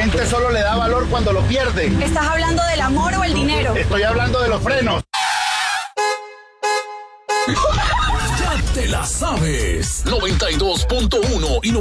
gente solo le da valor cuando lo pierde. ¿Estás hablando del amor o el dinero? Estoy hablando de los frenos. Ya te la sabes. 92.1 y